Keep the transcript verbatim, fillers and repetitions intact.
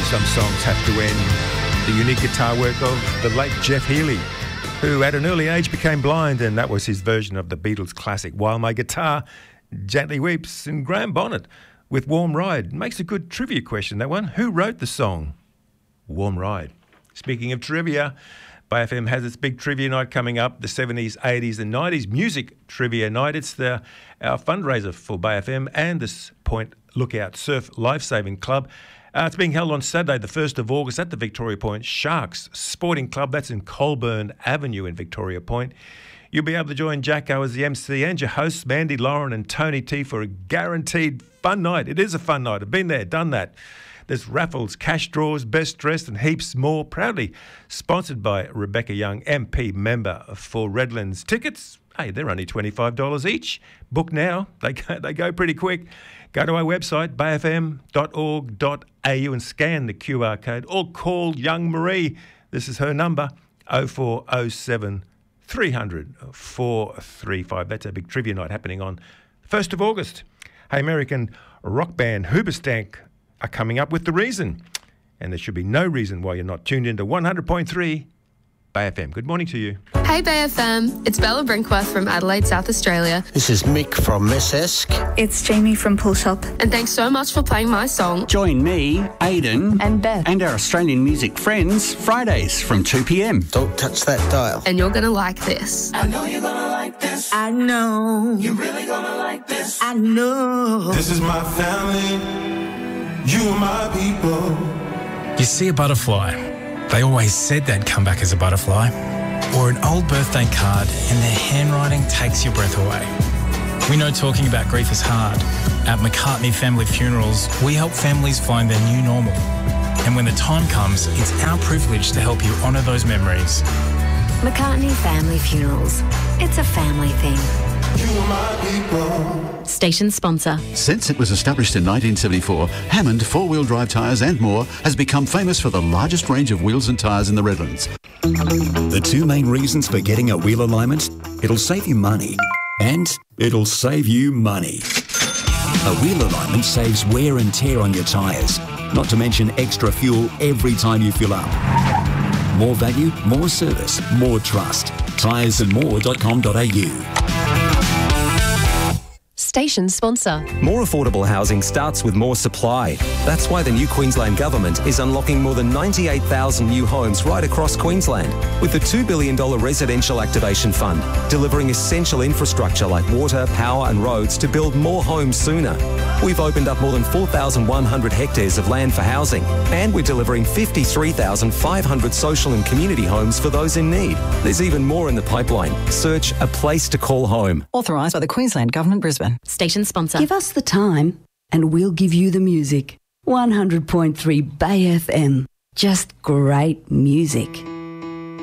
Some songs have to end. The unique guitar work of the late Jeff Healey, who at an early age became blind, and that was his version of the Beatles' classic While My Guitar Gently Weeps. And Graham Bonnet with Warm Ride. Makes a good trivia question, that one. Who wrote the song Warm Ride? Speaking of trivia, Bay F M has its big trivia night coming up, the seventies, eighties and nineties music trivia night. It's the our fundraiser for Bay F M and this Point Lookout Surf Lifesaving Club. Uh, it's being held on Saturday, the first of August at the Victoria Point Sharks Sporting Club. That's in Colburn Avenue in Victoria Point. You'll be able to join Jacko as the M C and your hosts, Mandy, Lauren and Tony T, for a guaranteed fun night. It is a fun night. I've been there, done that. There's raffles, cash draws, best dressed and heaps more. Proudly sponsored by Rebecca Young, M P member for Redlands. Tickets, hey, they're only twenty-five dollars each. Book now. They go, they go pretty quick. Go to our website, bay f m dot org dot a u and scan the Q R code or call young Marie. This is her number, oh four oh seven, three hundred, four three five. That's a big trivia night happening on first of August. Hey, American rock band Hoobastank are coming up with The Reason. And there should be no reason why you're not tuned into one hundred point three Bay F M. Good morning to you. Hey Bay F M, it's Bella Brinkworth from Adelaide, South Australia. This is Mick from Miss Esk. It's Jamie from Pull Shop. And thanks so much for playing my song. Join me, Aidan, and Beth, and our Australian music friends, Fridays from two p m. Don't touch that dial. And you're going to like this. I know you're going to like this. I know. You're really going to like this. I know. This is my family. You are my people. You see a butterfly. They always said they'd come back as a butterfly. Or an old birthday card and their handwriting takes your breath away. We know talking about grief is hard. At McCartney Family Funerals, we help families find their new normal. And when the time comes, it's our privilege to help you honour those memories. McCartney Family Funerals. It's a family thing. You are my people. Station sponsor. Since it was established in nineteen seventy-four, Hammond four-wheel drive tyres and more has become famous for the largest range of wheels and tyres in the Redlands. The two main reasons for getting a wheel alignment: it'll save you money and it'll save you money. A wheel alignment saves wear and tear on your tyres, not to mention extra fuel every time you fill up. More value, more service, more trust. tyres and more dot com dot a u. Station sponsor. More affordable housing starts with more supply. That's why the new Queensland Government is unlocking more than ninety-eight thousand new homes right across Queensland with the two billion dollars Residential Activation Fund, delivering essential infrastructure like water, power and roads to build more homes sooner. We've opened up more than four thousand one hundred hectares of land for housing, and we're delivering fifty-three thousand five hundred social and community homes for those in need. There's even more in the pipeline. Search A Place to Call Home. Authorised by the Queensland Government, Brisbane. Station sponsor. Give us the time and we'll give you the music. one hundred point three Bay F M. Just great music.